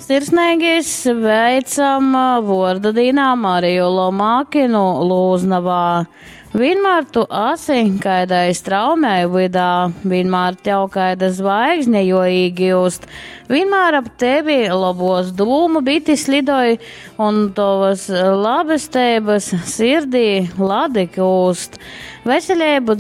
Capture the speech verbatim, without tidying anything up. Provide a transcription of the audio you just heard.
sirsnīgi sveicam Vorda Dīnā Mariju Lomākinu Lūznavā. Vienmēr tu esi kaidai straumēju vidā, vienmēr tev kaida zvaigzne joīgi just, vienmēr ap tevi labos dūmu bitis lidoja un tovas labestības sirdī ladi kūst. Veselību